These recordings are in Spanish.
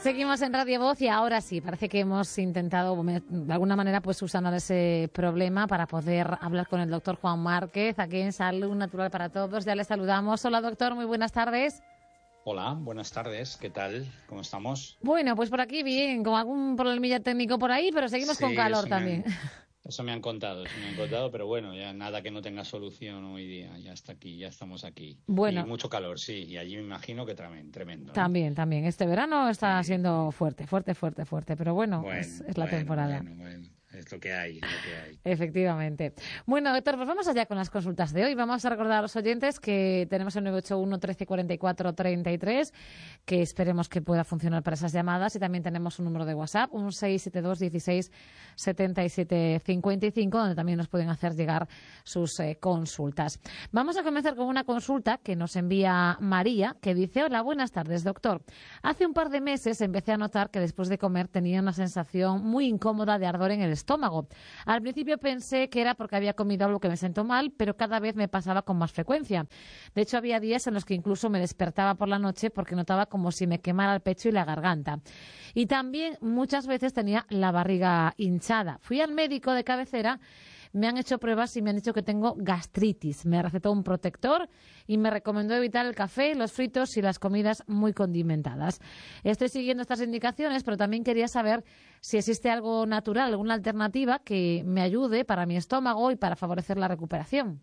Seguimos en Radio Voz y ahora sí, parece que hemos intentado, de alguna manera, pues subsanar ese problema para poder hablar con el doctor Juan Márquez, aquí en Salud Natural para Todos. Ya le saludamos. Hola, doctor, muy buenas tardes. Hola, buenas tardes. ¿Qué tal? ¿Cómo estamos? Bueno, pues por aquí bien, con algún problemilla técnico por ahí, pero seguimos con calor también. Eso me han contado, pero bueno, ya nada que no tenga solución hoy día. Ya está aquí, ya estamos aquí. Bueno, y mucho calor, sí, y allí me imagino que tremendo, ¿no? También. Este verano está Sí. siendo fuerte, pero bueno, Bueno, es la temporada. Bueno, es lo que hay, Efectivamente. Bueno, doctor, pues vamos allá con las consultas de hoy. Vamos a recordar a los oyentes que tenemos el 981 13 44 33, que esperemos que pueda funcionar para esas llamadas, y también tenemos un número de WhatsApp, un 672 16 77 55, donde también nos pueden hacer llegar sus consultas. Vamos a comenzar con una consulta que nos envía María, que dice: hola, buenas tardes, doctor. Hace un par de meses empecé a notar que después de comer tenía una sensación muy incómoda de ardor en el estómago. Al principio pensé que era porque había comido algo que me sentó mal, pero cada vez me pasaba con más frecuencia. De hecho, había días en los que incluso me despertaba por la noche porque notaba como si me quemara el pecho y la garganta. Y también muchas veces tenía la barriga hinchada. Fui al médico de cabecera, me han hecho pruebas y me han dicho que tengo gastritis. Me recetó un protector y me recomendó evitar el café, los fritos y las comidas muy condimentadas. Estoy siguiendo estas indicaciones, pero también quería saber si existe algo natural, alguna alternativa que me ayude para mi estómago y para favorecer la recuperación.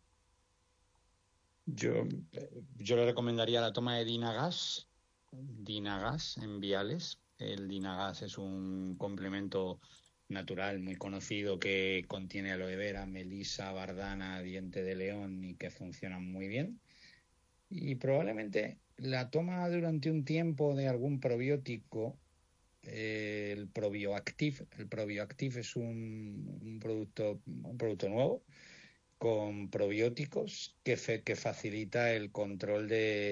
Yo le recomendaría la toma de Dinagas en viales. El Dinagas es un complemento natural muy conocido que contiene aloe vera, melisa, bardana, diente de león y que funcionan muy bien. Y probablemente la toma durante un tiempo de algún probiótico, el Probioactive. El Probioactive es un producto nuevo con probióticos que facilita el control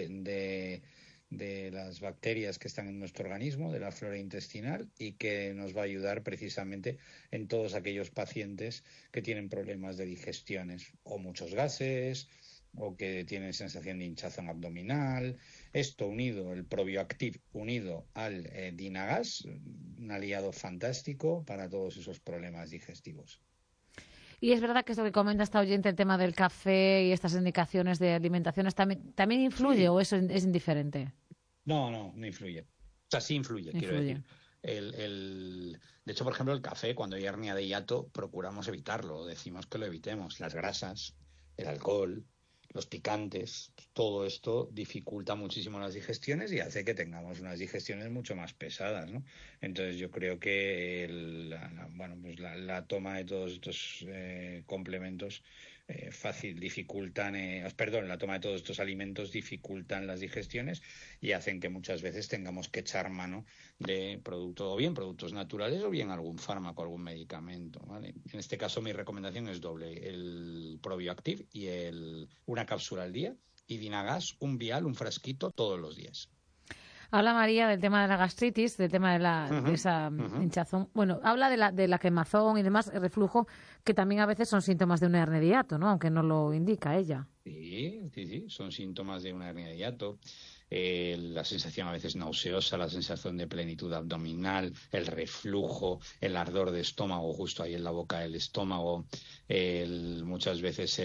de las bacterias que están en nuestro organismo, de la flora intestinal, y que nos va a ayudar precisamente en todos aquellos pacientes que tienen problemas de digestiones o muchos gases o que tienen sensación de hinchazón abdominal. Esto unido, el Probioactive unido al Dinagas, un aliado fantástico para todos esos problemas digestivos. Y es verdad que esto que comenta esta oyente, el tema del café y estas indicaciones de alimentaciones, ¿también influye, Sí. o eso es indiferente? No influye. O sea, sí influye, quiero Influye. decir. De hecho, por ejemplo, el café, cuando hay hernia de hiato, procuramos evitarlo, decimos que lo evitemos. Las grasas, el alcohol, los picantes, todo esto dificulta muchísimo las digestiones y hace que tengamos unas digestiones mucho más pesadas, ¿no? Entonces yo creo que la toma de todos estos complementos la toma de todos estos alimentos dificultan las digestiones y hacen que muchas veces tengamos que echar mano de productos naturales o bien algún fármaco, algún medicamento, ¿vale? En este caso mi recomendación es doble: el Probioactive y una cápsula al día, y Dinagas, un vial, un frasquito todos los días. Habla María del tema de la gastritis, del tema de esa hinchazón. Bueno, habla de la quemazón y demás, el reflujo, que también a veces son síntomas de una hernia de hiato, ¿no? Aunque no lo indica ella. Sí, son síntomas de una hernia de hiato. La sensación a veces nauseosa, la sensación de plenitud abdominal, el reflujo, el ardor de estómago justo ahí en la boca del estómago, muchas veces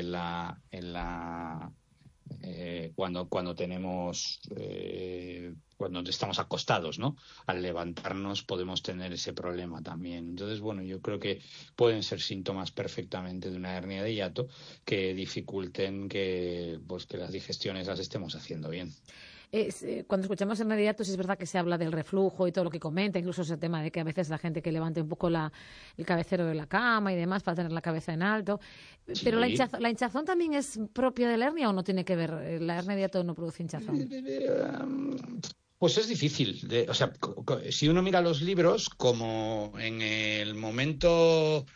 cuando tenemos cuando estamos acostados, ¿no? Al levantarnos podemos tener ese problema también. Entonces, bueno, yo creo que pueden ser síntomas perfectamente de una hernia de hiato que dificulten que las digestiones las estemos haciendo bien. Cuando escuchamos hernia de hiato, sí es verdad que se habla del reflujo y todo lo que comenta, incluso ese tema de que a veces la gente que levante un poco el cabecero de la cama y demás para tener la cabeza en alto. Sí. Pero la hinchazón también es propia de la hernia, ¿o no tiene que ver? ¿La hernia de hiato no produce hinchazón? Pues es difícil. Si uno mira los libros, como en el momento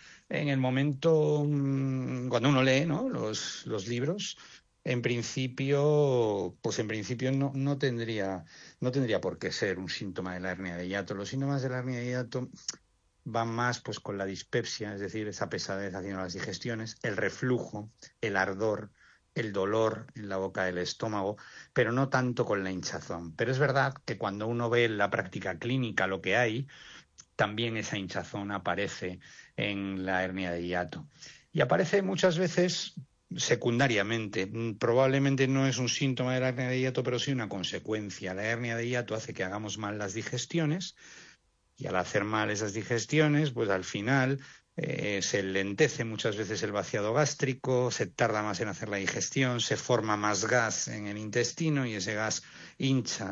cuando uno lee, ¿no? los libros, en principio no tendría por qué ser un síntoma de la hernia de hiato. Los síntomas de la hernia de hiato van más pues con la dispepsia, es decir, esa pesadez haciendo las digestiones, el reflujo, el ardor, el dolor en la boca del estómago, pero no tanto con la hinchazón. Pero es verdad que cuando uno ve en la práctica clínica lo que hay, también esa hinchazón aparece en la hernia de hiato. Y aparece muchas veces secundariamente. Probablemente no es un síntoma de la hernia de hiato, pero sí una consecuencia. La hernia de hiato hace que hagamos mal las digestiones y al hacer mal esas digestiones, pues al final se lentece muchas veces el vaciado gástrico, se tarda más en hacer la digestión, se forma más gas en el intestino y ese gas hincha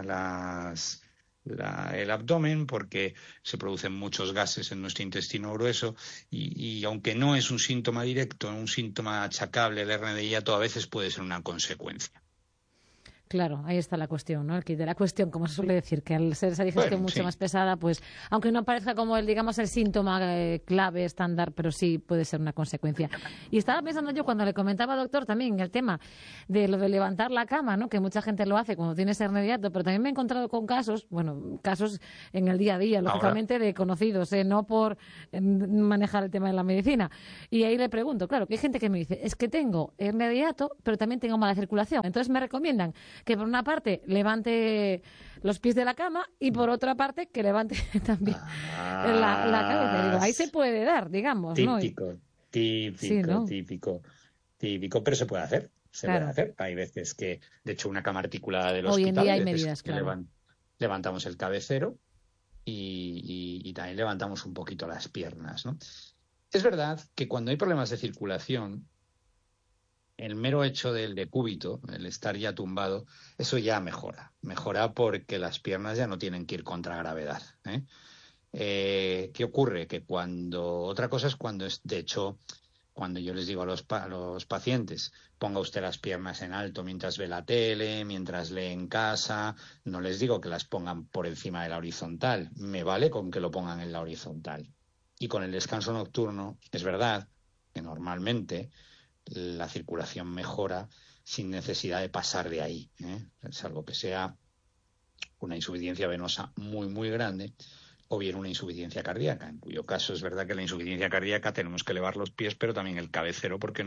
el abdomen porque se producen muchos gases en nuestro intestino grueso y aunque no es un síntoma directo, un síntoma achacable, el hernia de hiato a veces puede ser una consecuencia. Claro, ahí está la cuestión, ¿no? El kit de la cuestión, como se suele decir, que al ser esa digestión mucho Sí. más pesada, pues, aunque no parezca como digamos, el síntoma clave, estándar, pero sí puede ser una consecuencia. Y estaba pensando yo cuando le comentaba, doctor, también el tema de lo de levantar la cama, ¿no? Que mucha gente lo hace cuando tiene hernia de hiato, pero también me he encontrado con casos, bueno, casos en el día a día, lógicamente, de conocidos, no por manejar el tema de la medicina. Y ahí le pregunto, claro, que hay gente que me dice, es que tengo hernia de hiato, pero también tengo mala circulación. Entonces me recomiendan que por una parte levante los pies de la cama y por otra parte que levante también la cabeza. Digo, ahí se puede dar, digamos, ¿no? Típico, Sí, típico, ¿no? típico, típico, pero se puede hacer, se puede Claro. hacer. Hay veces que, de hecho, una cama articulada del Hoy en hospital, día hay hay veces medidas, que claro. levantamos el cabecero y también levantamos un poquito las piernas, ¿no? Es verdad que cuando hay problemas de circulación, el mero hecho del decúbito, el estar ya tumbado, eso ya mejora. Mejora porque las piernas ya no tienen que ir contra gravedad, ¿eh? ¿Qué ocurre? Que otra cosa es cuando de hecho, cuando yo les digo a los pacientes, ponga usted las piernas en alto mientras ve la tele, mientras lee en casa, no les digo que las pongan por encima de la horizontal, me vale con que lo pongan en la horizontal. Y con el descanso nocturno, es verdad que normalmente la circulación mejora sin necesidad de pasar de ahí, salvo que sea una insuficiencia venosa muy, muy grande o bien una insuficiencia cardíaca, en cuyo caso es verdad que la insuficiencia cardíaca tenemos que elevar los pies, pero también el cabecero porque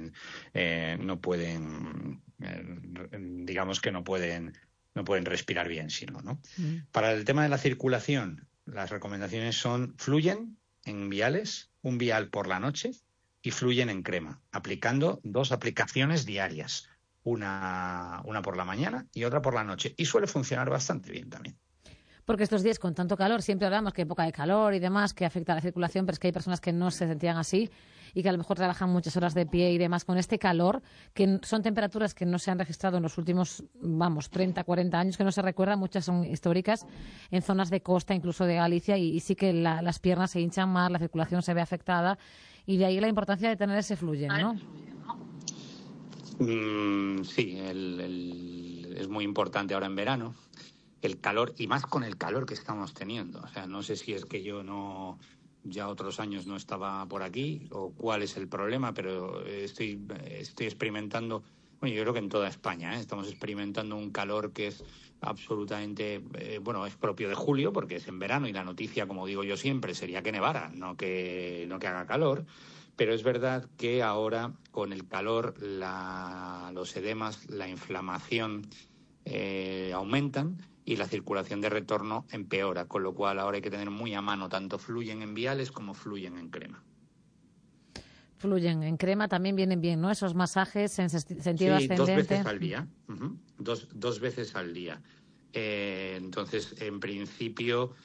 digamos que no pueden respirar bien, sino, ¿no? Para el tema de la circulación, las recomendaciones son fluyen en viales, un vial por la noche y fluyen en crema, aplicando 2 aplicaciones diarias, una por la mañana y otra por la noche, y suele funcionar bastante bien también. Porque estos días con tanto calor, siempre hablamos que hay época de calor y demás, que afecta a la circulación, pero es que hay personas que no se sentían así y que a lo mejor trabajan muchas horas de pie y demás con este calor, que son temperaturas que no se han registrado en los últimos, 30, 40 años, que no se recuerdan, muchas son históricas, en zonas de costa, incluso de Galicia, y sí que las piernas se hinchan más, la circulación se ve afectada, y de ahí la importancia de tener ese fluyen, ¿no? Sí, es muy importante ahora en verano el calor, y más con el calor que estamos teniendo. O sea, no sé si es que ya otros años no estaba por aquí o cuál es el problema, pero estoy experimentando, bueno, yo creo que en toda España, estamos experimentando un calor que es absolutamente, es propio de julio porque es en verano y la noticia, como digo yo siempre, sería que nevara, no que haga calor. Pero es verdad que ahora, con el calor, los edemas, la inflamación aumentan y la circulación de retorno empeora, con lo cual ahora hay que tener muy a mano, tanto fluyen en viales como fluyen en crema. Fluyen en crema, también vienen bien, ¿no? Esos masajes en sentido ascendente. 2 veces al día. Dos veces al día. Entonces, en principio,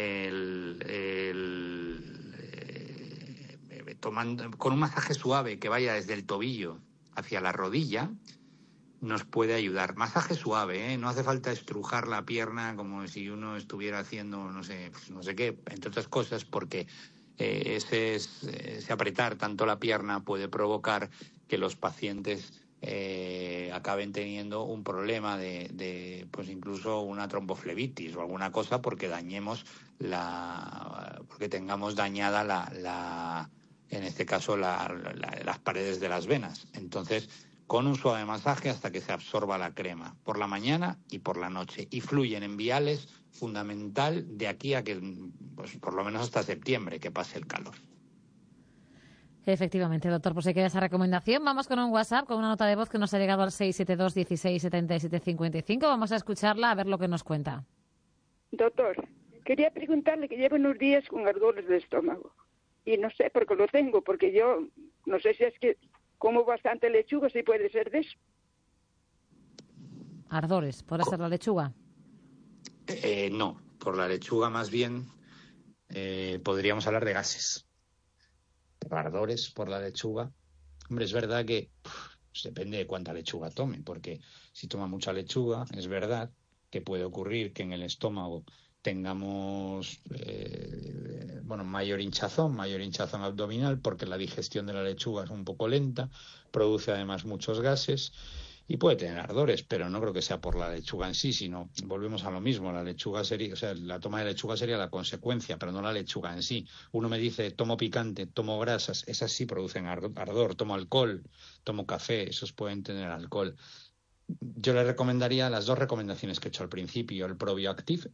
con un masaje suave que vaya desde el tobillo hacia la rodilla, nos puede ayudar. Masaje suave, no hace falta estrujar la pierna como si uno estuviera haciendo no sé qué, entre otras cosas, porque ese apretar tanto la pierna puede provocar que los pacientes acaben teniendo un problema de pues incluso una tromboflebitis o alguna cosa porque porque tengamos dañada en este caso las paredes de las venas. Entonces, con un suave masaje hasta que se absorba la crema, por la mañana y por la noche. Y fluyen en viales, fundamental de aquí a que, pues por lo menos hasta septiembre, que pase el calor. Efectivamente, doctor, pues se queda esa recomendación. Vamos con un WhatsApp, con una nota de voz que nos ha llegado al 672 16 77 55. Vamos a escucharla a ver lo que nos cuenta. Doctor, quería preguntarle que llevo unos días con ardores de estómago y no sé por qué lo tengo, porque yo no sé si es que como bastante lechuga, si puede ser de eso. Ardores, ¿puede ser la lechuga? No, por la lechuga más bien podríamos hablar de gases. Ardores por la lechuga. Hombre, es verdad que depende de cuánta lechuga tome, porque si toma mucha lechuga, es verdad que puede ocurrir que en el estómago tengamos mayor hinchazón abdominal, porque la digestión de la lechuga es un poco lenta, produce además muchos gases y puede tener ardores, pero no creo que sea por la lechuga en sí, sino volvemos a lo mismo, la lechuga sería, o sea, la toma de lechuga sería la consecuencia, pero no la lechuga en sí. Uno me dice, tomo picante, tomo grasas, esas sí producen ardor, tomo alcohol, tomo café, esos pueden tener alcohol. Yo le recomendaría las dos recomendaciones que he hecho al principio, el Probioactive,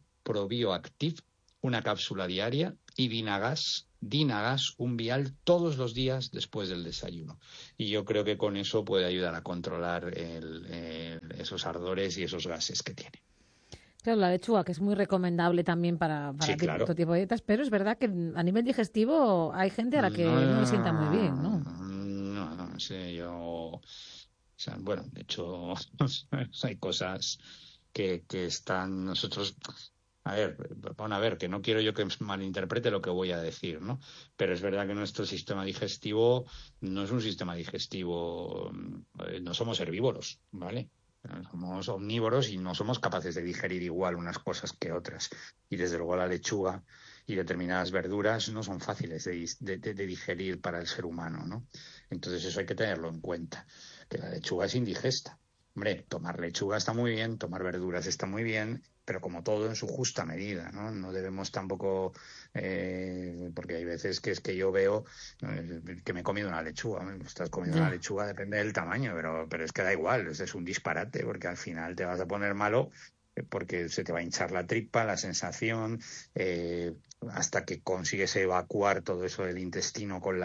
una cápsula diaria, y Dinagas, un vial todos los días después del desayuno. Y yo creo que con eso puede ayudar a controlar esos ardores y esos gases que tiene. Claro, la lechuga, que es muy recomendable también para Sí, claro. todo tipo de dietas, pero es verdad que a nivel digestivo hay gente a la que no le sienta muy bien, ¿no? No sé, yo... O sea, bueno, de hecho, hay cosas que están nosotros... A ver, van a ver, que no quiero yo que malinterprete lo que voy a decir, ¿no? Pero es verdad que nuestro sistema digestivo no es un sistema digestivo, no somos herbívoros, ¿vale? Somos omnívoros y no somos capaces de digerir igual unas cosas que otras. Y desde luego la lechuga y determinadas verduras no son fáciles de digerir para el ser humano, ¿no? Entonces eso hay que tenerlo en cuenta, que la lechuga es indigesta. Hombre, tomar lechuga está muy bien, tomar verduras está muy bien, pero como todo en su justa medida, ¿no? No debemos tampoco, porque hay veces que es que yo veo que me he comido una lechuga. Estás comiendo una Ya. lechuga, depende del tamaño, pero es que da igual, es un disparate, porque al final te vas a poner malo porque se te va a hinchar la tripa, la sensación, hasta que consigues evacuar todo eso del intestino con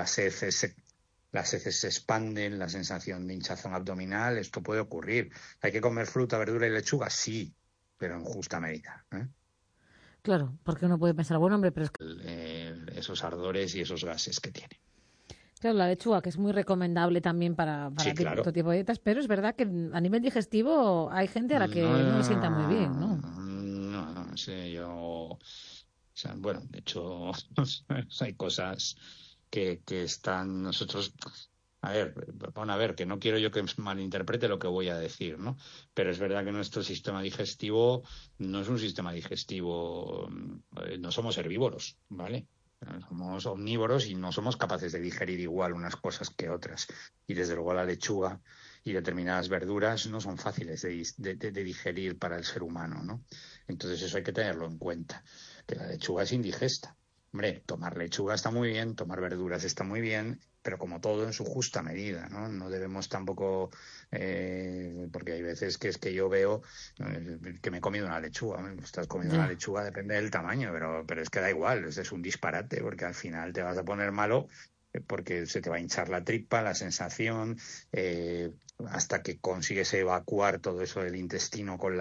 las heces se expanden, la sensación de hinchazón abdominal, esto puede ocurrir. ¿Hay que comer fruta, verdura y lechuga? Sí, pero en justa medida, ¿eh? Claro, porque uno puede pensar, bueno, hombre, pero es que... Esos ardores y esos gases que tiene. Claro, la lechuga, que es muy recomendable también para Sí, claro. todo tipo de dietas, pero es verdad que a nivel digestivo hay gente a la que no le sienta muy bien, ¿no? No sé, yo... O sea, bueno, de hecho, hay cosas que están nosotros... A ver, van a ver, que no quiero yo que malinterprete lo que voy a decir, ¿no? Pero es verdad que nuestro sistema digestivo no es un sistema digestivo, no somos herbívoros, ¿vale? Somos omnívoros y no somos capaces de digerir igual unas cosas que otras. Y desde luego la lechuga y determinadas verduras no son fáciles de digerir para el ser humano, ¿no? Entonces eso hay que tenerlo en cuenta, que la lechuga es indigesta. Hombre, tomar lechuga está muy bien, tomar verduras está muy bien, pero como todo en su justa medida, ¿no? No debemos tampoco, porque hay veces que es que yo veo que me he comido una lechuga. Estás comiendo una Ya. lechuga, depende del tamaño, pero es que da igual, es un disparate, porque al final te vas a poner malo porque se te va a hinchar la tripa, la sensación, hasta que consigues evacuar todo eso del intestino con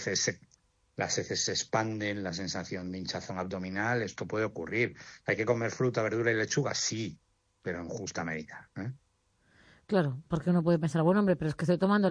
las heces se expanden, la sensación de hinchazón abdominal, esto puede ocurrir. ¿Hay que comer fruta, verdura y lechuga? Sí, pero en justa medida, ¿eh? Claro, porque uno puede pensar, bueno, hombre, pero es que estoy tomando